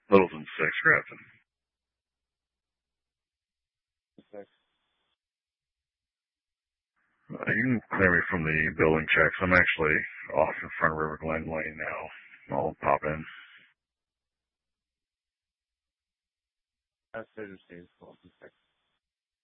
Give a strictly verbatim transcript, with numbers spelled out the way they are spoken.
Littleton six, Grafton. Six. Uh, you can clear me from the building checks. I'm actually off in front of River Glen Lane now. I'll pop in. That's received. Littleton six.